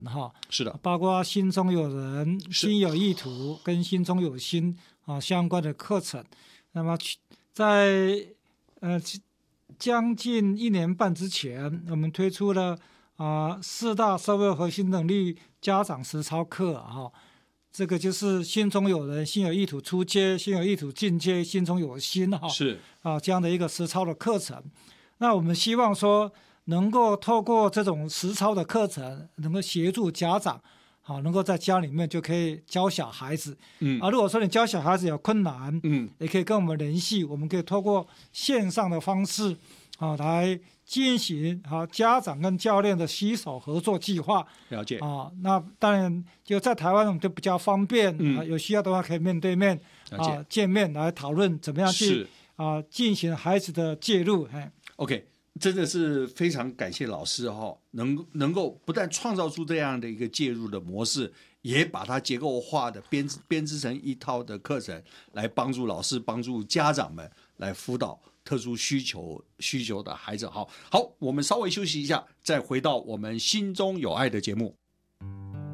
哈， 是的， 包括心中有人、心有意图跟心中有心相关的课程。那么在将近1年半之前，我们推出了4大社会核心能力家长实操课这个就是心中有人、心有意图初阶、心有意图进阶、心中有心是这样的一个实操的课程。那我们希望说，能够透过这种实操的课程，能够协助家长能够在家里面就可以教小孩子。如果说你教小孩子有困难，也可以跟我们联系，我们可以透过线上的方式来进行家长跟教练的携手合作计划。 了解那当然就在台湾我们就比较方便，有需要的话可以面对面见面来讨论怎么样去进行孩子的介入。 OK， 真的是非常感谢老师能够不但创造出这样的一个介入的模式，也把它结构化的编织成一套的课程，来帮助老师、帮助家长们来辅导特殊需求的孩子。好，我们稍微休息一下，再回到我们心中有爱的节目。